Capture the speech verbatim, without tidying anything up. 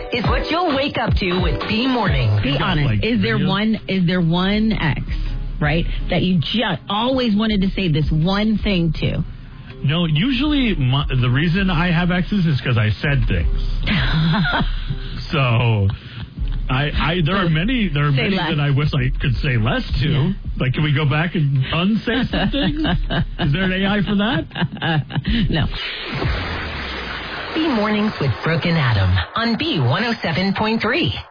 is what you'll wake up to with B Mornings. Be honest. Like, is there videos? one? Is there one ex, right, that you just always wanted to say this one thing to? No, usually my, the reason I have exes is because I said things. So, I, I there are many there are Say many less. that I wish I could say less to. Yeah. Like, can we go back and unsay some things? Is there an A I for that? No. B Mornings with Brooke and Adam on B one oh seven point three.